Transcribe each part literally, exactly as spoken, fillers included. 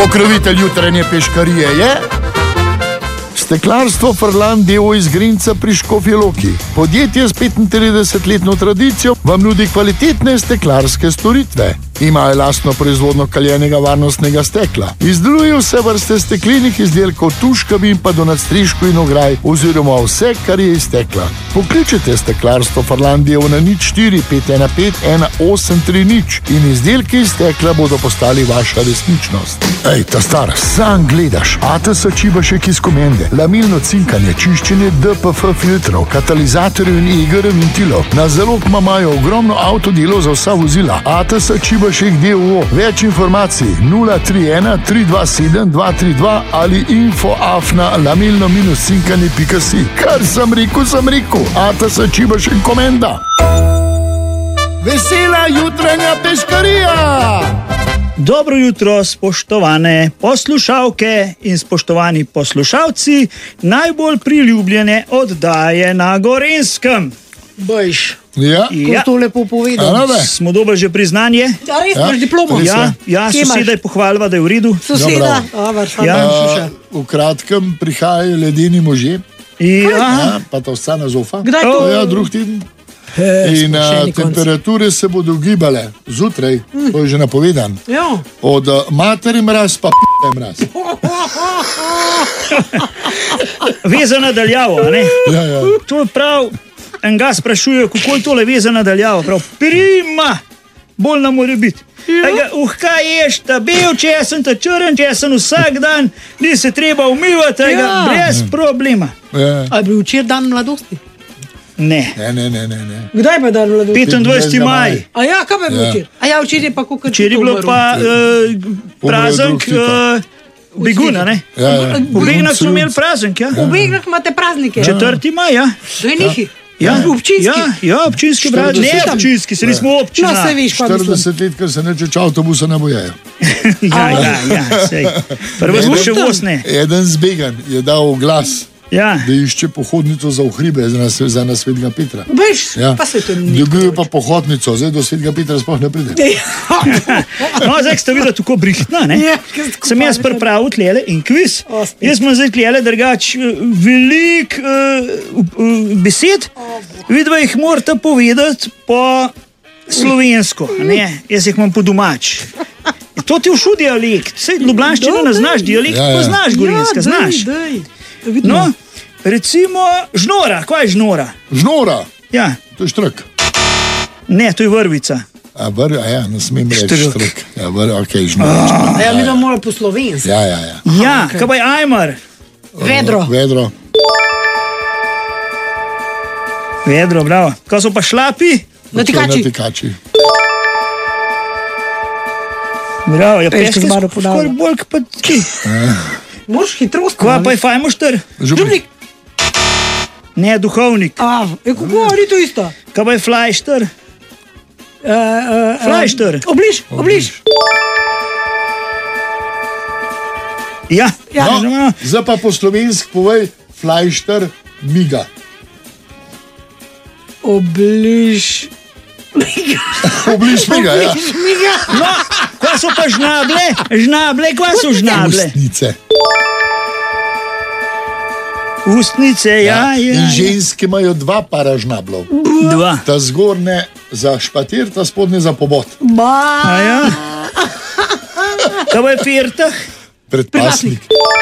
Pokrovitelj jutranje peškarije je Steklarstvo Frlan d. o. iz Grinca pri Škofji Loki. Podjetje s petintridesetletno tradicijo vam nudi kvalitetne steklarske storitve. Imajo lastno proizvodno kaljenega varnostnega stekla. Izdelujejo vse vrste steklenih izdelkov, tuškami in pa do nadstrižku in ograj oziroma vse, kar je iz stekla. Pokličite Steklarstvo Frlan d. o. na nič štiri pet ena pet ena osem tri nič in izdelki iz stekla bodo postali vaša resničnost. Ej, ta star, sam gledaš. A T S Čibašek iz Komende. Lamilno cinkanje, čiščenje D P F filtrov, katalizatorjev in I G R ventilov. Na zalog imajo ogromno avtodelov za vsa vozila. A T S Čibašek d. o. o. Več informacij nula tri ena tri dva sedem dva tri dva ali info afna lamilno cinkanje pika si. Kar sem rekel, sem rekel. A T S Čibašek Komenda. Vesela jutranja peškarija! Dobro jutro, spoštovane poslušalke in spoštovani poslušalci najbolj priljubljene oddaje na Gorenjskem. Bejš, Ja, ko to lepo povedal. Ano, Smo dobili že priznanje? Ja, res imaš diplomo? Ja, ja, sosedaj pohvalva, da je v redu. Soseda? Dobar, Ja. Uh, v kratkem prihajajo ledeni možje, Ja, ja, pa to ostane zofa. Kdaj to? Ja, drug teden. He, In uh, temperature se bodo gibale zjutraj, mm. to je že napovedan. Ja. Od uh, materi mraz pa p***e mraz. veza nadaljavo, a ne? Ja, ja. To je prav, en ga sprašujejo, kako je tole veza nadaljavo. Prav, prima, bolj nam mora biti. Ja. Uh, kaj ješ, ta bel česen, ta črn česen vsak dan, ni se treba umivati, ja. ga, brez problema. Ja. A je bil včeraj dan mladosti? Ne. Ne, ne, ne, ne, ne. Kdaj pa je dan mladosti? petindvajseti maj. A ja, kaj pa je bilo Ja. včeraj? A ja, včeraj pa kako Včeraj je bilo pa uh, praznik uh, Beguna, ne? Ja, ja. V Begnah smo imeli praznik, ja. V Begnah imate praznike. četrtega maja. To je nekaj. Ja, Občinski. Ja, ja, občinski brat, ne štirideset občinski, se nismo občina. No, se veš, pa mislim. štirideset let, ker se neče avtobusa ne bojajo. Ja, ja, ja, sej. Prvo smo še vosne. Eden zbegan je dal glas, Ja. da išče pohodnico za uhribe za nas, za nas Svetega Petra. Veš, Ja. pa se to ni. Dobil je pa pohodnico, zdaj do Svetega Petra sploh ne pride. No, zdaj ste videli tako brihtna, ne? Ja, ker tako Sem jaz pametno. pripravil tlele in kviz. O, spet. Jaz sem zdaj tlele drugač eh, velik uh, uh, besed. Vidva jih morate povedati po slovensko, ne? Jaz jih imam po domač. To ti všuj dialekt. Sej ljubljanščina ne znaš, dialekt Ja, ja. poznaš, gorenjska, znaš. Ja, daj, daj. Vidno. No, recimo žnora, kaj je žnora? Žnora, Ja, to je štrk. ne, to je vrvica. A, br, a ja, ne smem reči Štrk. štrk. Ja, br, ok, žnora. A ja, mi da mora po slovenski. Ja, ja, ja. Ja, kaj pa je ajmar? Vedro. Vedro. Vedro, bravo. Kaj so pa šlapi? Natikači. Natikači. Bravo, ja, Peške peške zbaro ponavlja. skoraj bolj kot pa ti. Moraš hitrost. Kva pa je fajmošter? Župnik. Ne, duhovnik. A, e, kako, ni to isto? Kaj pa je flajšter? Uh, uh, Flajšter. Obliž, obliž. Ja, Ja. no. No, zdaj pa po slovenski povej flajšter miga. Obliž. Obliž miga, ja. Obliž miga. No, kva so pa žnable? Žnable, kva so žnable? Ustnice. Ustnice, ja, ja. In ženske imajo dva para žnablov. Dva. Ta zgornje za špatir, ta spodnje za pobot. Ba. A ja. Kaj pa je pirtah? Predpasnik.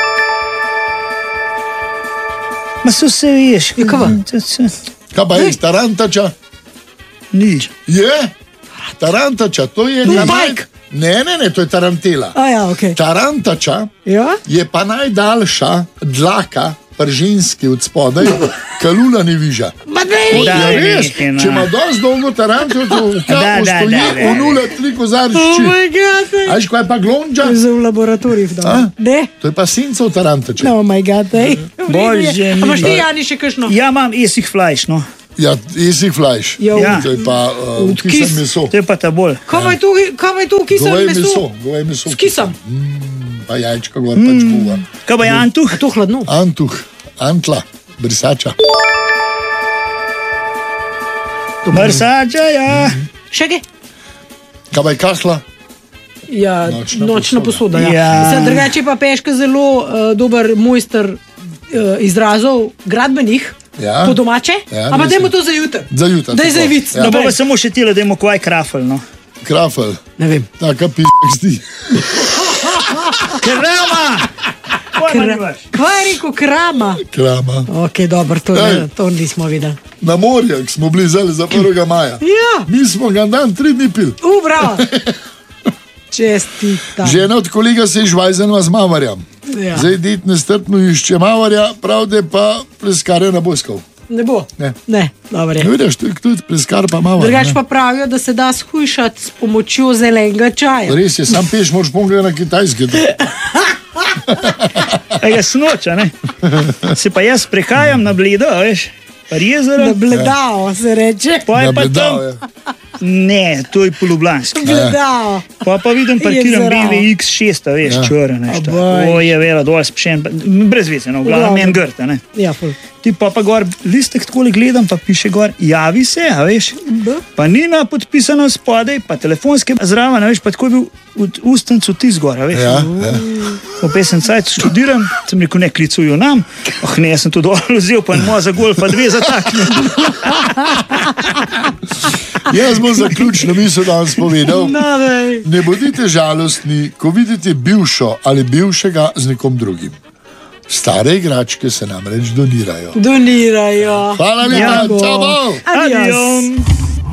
Ma so se veš. Ja, kaj pa? Kaj pa je tarantača? Nič. Je? Tarantača, to je... To je naj- bajk. Ne, ne, ne, to je tarantela. A ja, ok. Tarantača Ja? je pa najdaljša dlaka pri ženski od spodaj, kalula ne viža. Ma dej. Da, Ja, res, nekaj, no. če ima dosti dolgo taranto, to v Da, kapu da, stoji, da, da, v da. nule tri kozarči. Oh my god. ej. Ajš, kaj je pa glonča? To je za v laboratorijih, A? da. Ne? To je pa sinca v tarantače. Oh my god, ej. Bože, A imaš mili. ti, Jani, še kakšno? Ja, imam esih flajš, no. Ja, jesi flajš. Ja. Ja. To je pa uh, Od kisan kis- meso. To je pa ta bolj. Kaj pa je tu, kaj pa je tu kisano Goveje meso? meso, goveje meso. S kisom. Mm, pa jajčka gor pač kuva. Kaj pa je antuh? A to hladno? Antuh, antla, brisača. Brsača, ja. Še kaj? Kaj pa je kahla? Ja, Nočna nočna posoda. posoda. Ja. Ja. Ja. Drugače pa Peška zelo uh, dober mojster uh, izrazov gradbenih, Ja. po domače. Ja, Ampak res dajmo je. to za jutri. Za jutri, Daj tako. za vic. Ja. Da naprej. bo samo še tile, da imamo kvaj krafel. No. Krafel, Ne vem. taka p***k zdi. Krama! Kra... Kva je rekel krama? Krama. Ok, dobro, to, Ej. ne, to nismo videli. Na morjak smo bili zdaj za prvega maja. Ja, Mi smo ga dan tri dni pil. u, bravo. Čestitam. Žena od kolega se je žvajzenila z mavarjem. Ja. Zdaj dit nestrpno išče mavarja, pravde pa pleskare na boskov. Ne bo. Ne. Ne, dobro je. Ne vidiš, tu je tudi pleskar pa mavar. Drugač ne. pa pravijo, da se da shujšati s pomočjo zelenega čaja. Res je, sam peš, moraš pomagati na kitajski. Ega snoča, ne? Se pa jaz prehajam na bledo, a veš, pa jezero. Da bledao se reče. Pa je Ja, pa tam. bledal je. Ne, to je poljubljanski. Bledao. Pa pa vidim parkiran Jezero. B V X šest, a veš, Ja. črn, nešto. Abaj. O, je vera, dol spešen, brez veze, no, v glavnem glavnem. en grt, a ne. Ja, ful. Ti pa pa gor listek takole gledam, pa piše gor, javi se, a veš, pa ni na podpisano spodaj, pa telefonske zraven, a veš, pa tako je bil v ustencu tis gor, a veš. Ja, ja. Opet sem cajt študiram, sem rekel, ne klicujo nam, oh ne, jaz sem to dol vzel, pa eno za gol, pa dve za takne. Jaz bom zaključno misel danes povedal. No, daj. Ne bodite žalostni, ko vidite bivšo ali bivšega z nekom drugim. Stare igračke se namreč donirajo. Donirajo. Hvala lepa, Ja, bo. čau! Bov. Adios. Adios.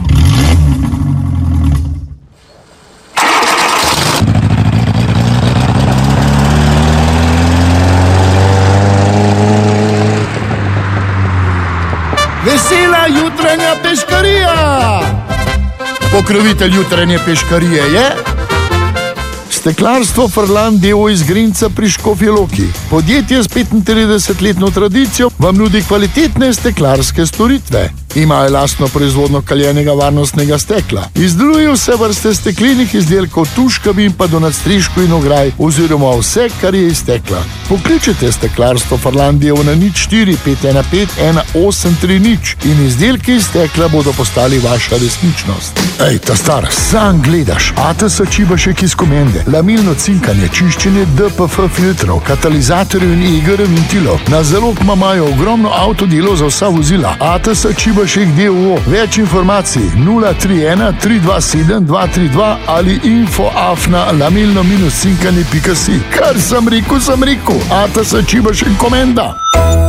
Vesela jutranja peškarija! Pokrovitelj jutranje peškarije je Steklarstvo Frlan d o o iz Grinca pri Škofji Loki. Podjetje s petintridesetletno tradicijo vam nudi kvalitetne steklarske storitve. Imajo lastno proizvodnjo kaljenega varnostnega stekla. Izdelujejo vse vrste steklenih izdelkov, tuškami pa do nadstrižkov in ograj oziroma vse, kar je iz stekla. Pokličite Steklarstvo Frlan d o o na nič štiri pet ena pet ena osem tri nič in izdelki iz stekla bodo postali vaša resničnost. Ej, ta star, sam gledaš, A T S čibašek iz komende, lamilno cinkanje, čiščenje D P F filtrov, katalizatorjev in I G R ventilov. Na zalog imajo ogromno avtodelov za vsa vozila. A T S čibašek d o o. Več informacij nula tri ena tri dva sedem dva tri dva ali info afna lamilno cinkanje pika si. Kar sem rekel, sem rekel. A T S čibašek komenda.